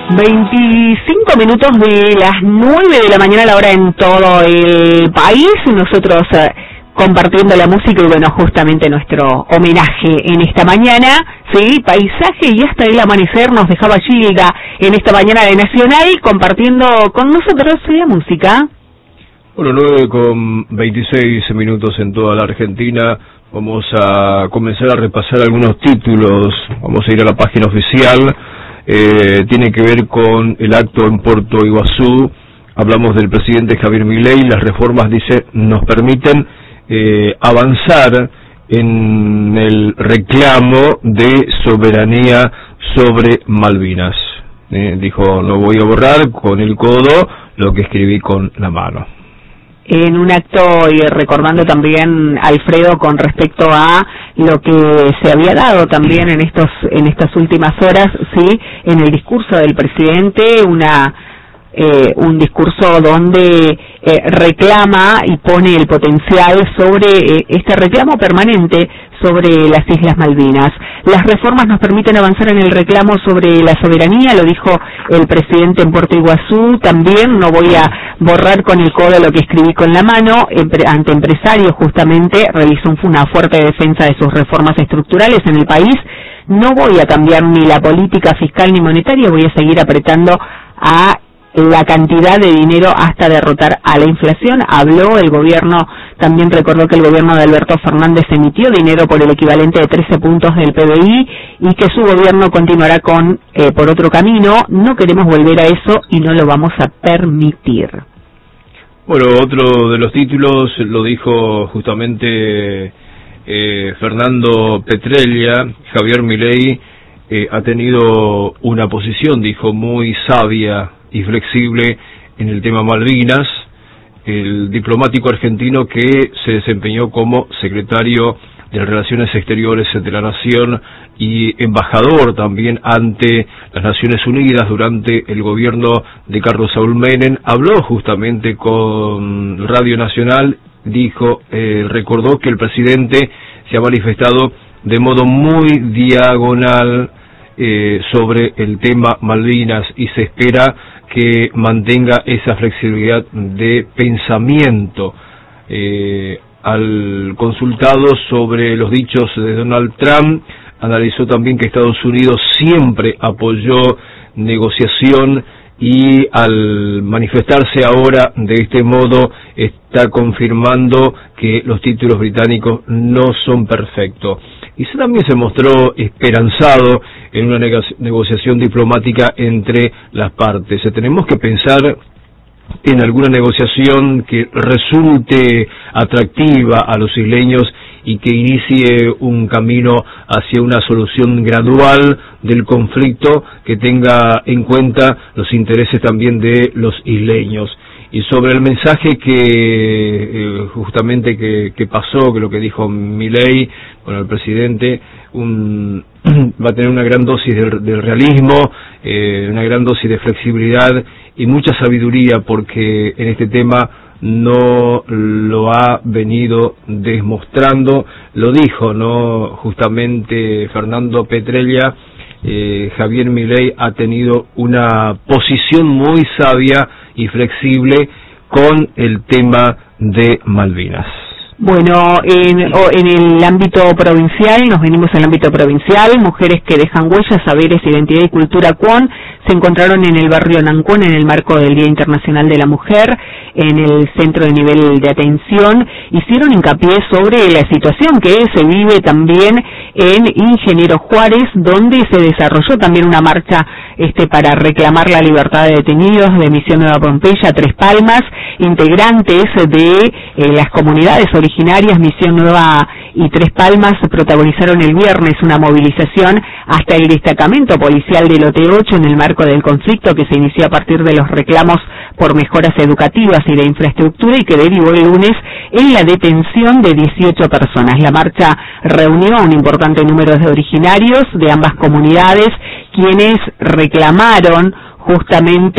25 minutos de las 9 de la mañana, la hora en todo el país. Nosotros compartiendo la música y bueno, justamente nuestro homenaje en esta mañana, sí, paisaje y hasta el amanecer nos dejaba Gilda en esta mañana de Nacional compartiendo con nosotros la música. Bueno, 9:26 en toda la Argentina. Vamos a comenzar a repasar algunos títulos. Vamos a ir a la página oficial. Tiene que ver con el acto en Puerto Iguazú. Hablamos del presidente Javier Milei. Las reformas, dice, nos permiten avanzar en el reclamo de soberanía sobre Malvinas. Dijo, no voy a borrar con el codo lo que escribí con la mano. En un acto y recordando también, Alfredo, con respecto a lo que se había dado también en estas últimas horas, sí, en el discurso del presidente, un discurso donde reclama y pone el potencial sobre este reclamo permanente sobre las Islas Malvinas. Las reformas nos permiten avanzar en el reclamo sobre la soberanía, lo dijo el presidente en Puerto Iguazú. También no voy a borrar con el codo lo que escribí con la mano. Ante empresarios, justamente, realizó una fuerte defensa de sus reformas estructurales en el país. No voy a cambiar ni la política fiscal ni monetaria, voy a seguir apretando a la cantidad de dinero hasta derrotar a la inflación. Habló el gobierno, también recordó que el gobierno de Alberto Fernández emitió dinero por el equivalente de 13 puntos del PBI y que su gobierno continuará por otro camino. No queremos volver a eso y no lo vamos a permitir. Bueno, otro de los títulos lo dijo justamente Fernando Petrella. Javier Milei ha tenido una posición, dijo, muy sabia y flexible en el tema Malvinas. El diplomático argentino que se desempeñó como secretario de Relaciones Exteriores de la Nación y embajador también ante las Naciones Unidas durante el gobierno de Carlos Saúl Menem, habló justamente con Radio Nacional, dijo, recordó que el presidente se ha manifestado de modo muy diagonal sobre el tema Malvinas y se espera que mantenga esa flexibilidad de pensamiento. Al consultado sobre los dichos de Donald Trump, analizó también que Estados Unidos siempre apoyó negociación y al manifestarse ahora de este modo está confirmando que los títulos británicos no son perfectos. Y también se mostró esperanzado en una negociación diplomática entre las partes. Tenemos que pensar en alguna negociación que resulte atractiva a los isleños y que inicie un camino hacia una solución gradual del conflicto que tenga en cuenta los intereses también de los isleños. Y sobre el mensaje que justamente que pasó, que lo que dijo Milei, bueno, el presidente va a tener una gran dosis de realismo, una gran dosis de flexibilidad y mucha sabiduría, porque en este tema no lo ha venido demostrando. Lo dijo, ¿no? Justamente Fernando Petrella, Javier Milei ha tenido una posición muy sabia y flexible con el tema de Malvinas. Bueno, en el ámbito provincial, nos venimos al ámbito provincial. Mujeres que dejan huellas, saberes, identidad y cultura CUON se encontraron en el barrio Nancón en el marco del Día Internacional de la Mujer, en el centro de nivel de atención. Hicieron hincapié sobre la situación que se vive también en Ingeniero Juárez, donde se desarrolló también una marcha para reclamar la libertad de detenidos de Misión Nueva Pompeya, Tres Palmas. Integrantes de las comunidades originarias Misión Nueva y Tres Palmas protagonizaron el viernes una movilización hasta el destacamento policial del Lote 8 en el marco del conflicto que se inició a partir de los reclamos por mejoras educativas y de infraestructura y que derivó el lunes en la detención de 18 personas. La marcha reunió a un importante número de originarios de ambas comunidades, quienes reclamaron justamente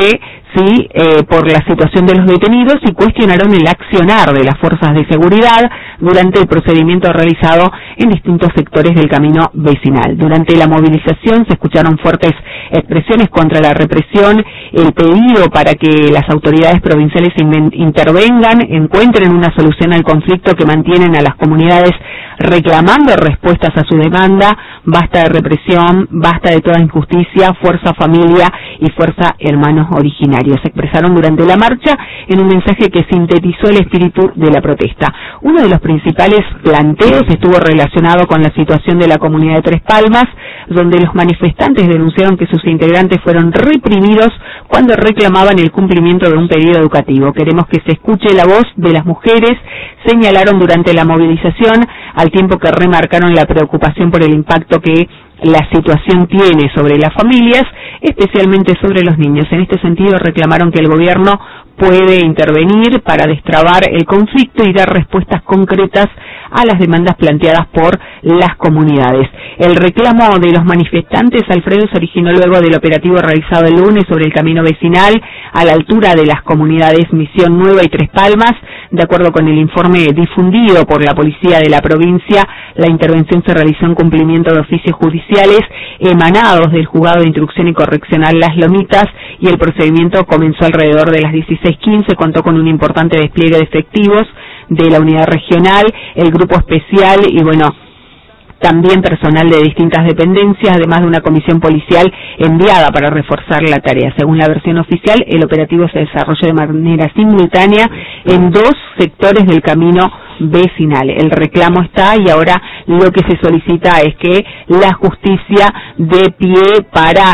sí, por la situación de los detenidos y cuestionaron el accionar de las fuerzas de seguridad durante el procedimiento realizado en distintos sectores del camino vecinal. Durante la movilización se escucharon fuertes expresiones contra la represión, el pedido para que las autoridades provinciales intervengan, encuentren una solución al conflicto que mantienen a las comunidades reclamando respuestas a su demanda, basta de represión, basta de toda injusticia, fuerza familia y fuerza hermanos originarios. Se expresaron durante la marcha en un mensaje que sintetizó el espíritu de la protesta. Uno de los principales planteos estuvo relacionado con la situación de la comunidad de Tres Palmas, donde los manifestantes denunciaron que sus integrantes fueron reprimidos cuando reclamaban el cumplimiento de un pedido educativo. Queremos que se escuche la voz de las mujeres, señalaron durante la movilización, al tiempo que remarcaron la preocupación por el impacto que la situación tiene sobre las familias, especialmente sobre los niños. En este sentido, reclamaron que el gobierno puede intervenir para destrabar el conflicto y dar respuestas concretas a las demandas planteadas por las comunidades. El reclamo de los manifestantes, Alfredo, se originó luego del operativo realizado el lunes sobre el camino vecinal a la altura de las comunidades Misión Nueva y Tres Palmas. De acuerdo con el informe difundido por la policía de la provincia, la intervención se realizó en cumplimiento de oficios judiciales emanados del Juzgado de Instrucción y Correccional Las Lomitas, y el procedimiento comenzó alrededor de las 16:15, contó con un importante despliegue de efectivos de la unidad regional, el grupo especial y también personal de distintas dependencias, además de una comisión policial enviada para reforzar la tarea. Según la versión oficial, el operativo se desarrolló de manera simultánea en 2 sectores del camino vecinal. El reclamo está y ahora lo que se solicita es que la justicia dé pie para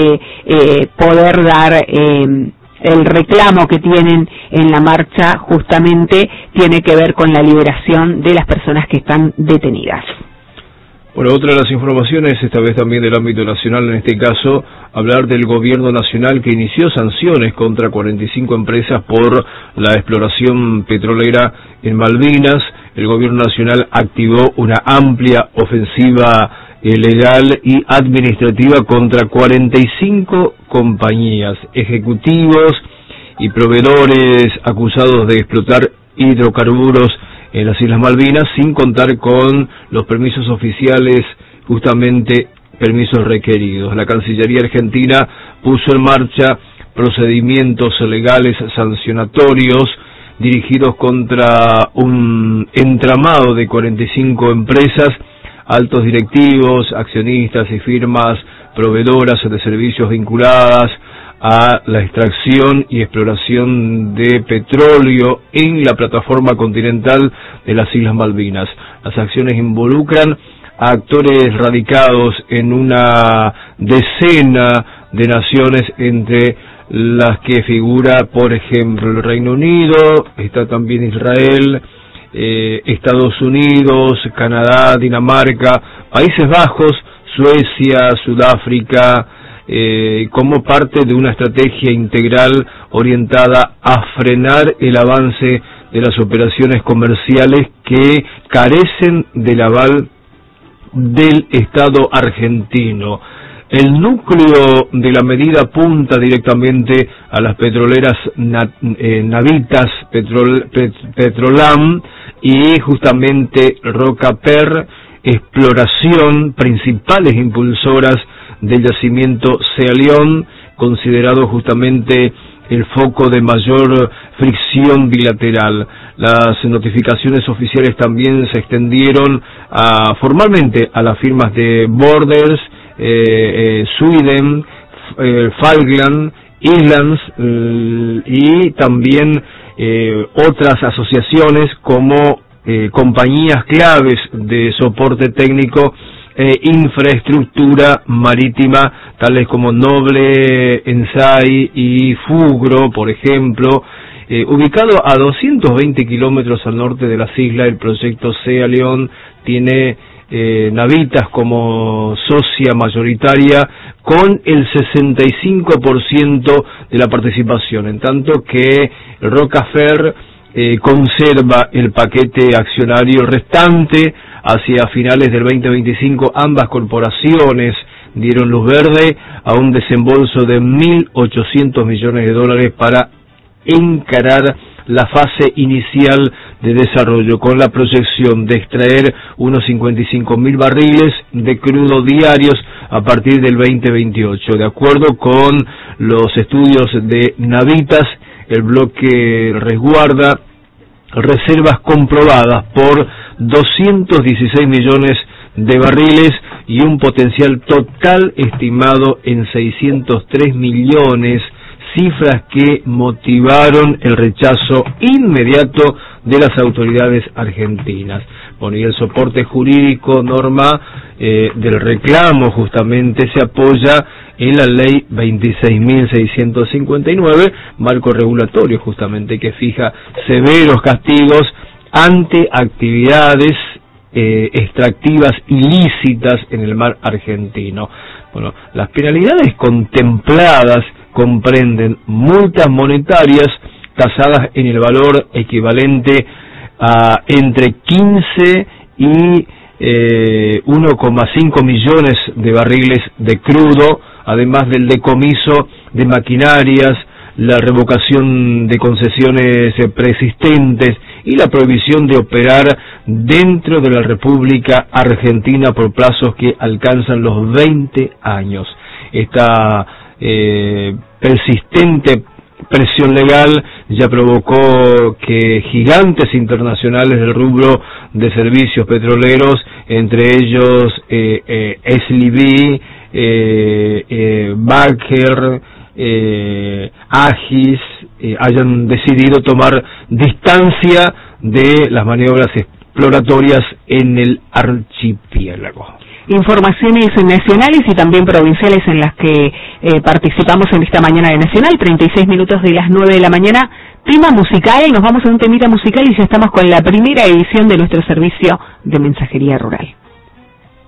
poder dar el reclamo que tienen en la marcha. Justamente tiene que ver con la liberación de las personas que están detenidas. Bueno, otra de las informaciones, esta vez también del ámbito nacional, en este caso, hablar del gobierno nacional que inició sanciones contra 45 empresas por la exploración petrolera en Malvinas. El gobierno nacional activó una amplia ofensiva legal y administrativa contra 45 compañías, ejecutivos y proveedores acusados de explotar hidrocarburos en las Islas Malvinas, sin contar con los permisos oficiales, justamente permisos requeridos. La Cancillería Argentina puso en marcha procedimientos legales sancionatorios dirigidos contra un entramado de 45 empresas, altos directivos, accionistas y firmas proveedoras de servicios vinculadas a la extracción y exploración de petróleo en la plataforma continental de las Islas Malvinas. Las acciones involucran a actores radicados en una decena de naciones, entre las que figura, por ejemplo, el Reino Unido, está también Israel, Estados Unidos, Canadá, Dinamarca, Países Bajos, Suecia, Sudáfrica, como parte de una estrategia integral orientada a frenar el avance de las operaciones comerciales que carecen del aval del Estado argentino. El núcleo de la medida apunta directamente a las petroleras Navitas, Petrolam y justamente Rocaper Exploración, principales impulsoras del yacimiento Cealión, considerado justamente el foco de mayor fricción bilateral. Las notificaciones oficiales también se extendieron formalmente a las firmas de Borders, Sweden, Falkland Islands y también otras asociaciones como compañías claves de soporte técnico e infraestructura marítima, tales como Noble, Ensay y Fugro, por ejemplo. Ubicado a 220 kilómetros al norte de las islas, el proyecto Cealión tiene Navitas como socia mayoritaria con el 65% de la participación, en tanto que Rocafer conserva el paquete accionario restante. Hacia finales del 2025, ambas corporaciones dieron luz verde a un desembolso de 1.800 millones de dólares para encarar la fase inicial de desarrollo, con la proyección de extraer unos 55.000 barriles de crudo diarios a partir del 2028. De acuerdo con los estudios de Navitas, el bloque resguarda reservas comprobadas por 216 millones de barriles y un potencial total estimado en 603 millones, cifras que motivaron el rechazo inmediato de las autoridades argentinas. Bueno, y el soporte jurídico, Norma, del reclamo justamente se apoya en la ley 26.659, marco regulatorio justamente que fija severos castigos ante actividades extractivas ilícitas en el mar argentino. Bueno, las penalidades contempladas comprenden multas monetarias tasadas en el valor equivalente a entre 15 y 1,5 millones de barriles de crudo, además del decomiso de maquinarias, la revocación de concesiones preexistentes y la prohibición de operar dentro de la República Argentina por plazos que alcanzan los 20 años. Esta persistente presión legal ya provocó que gigantes internacionales del rubro de servicios petroleros, entre ellos SLB, Baker, Agis, hayan decidido tomar distancia de las maniobras exploratorias en el archipiélago. Informaciones nacionales y también provinciales en las que participamos en esta mañana de Nacional, 36 minutos de las 9 de la mañana, tema musical, nos vamos a un temita musical y ya estamos con la primera edición de nuestro servicio de mensajería rural.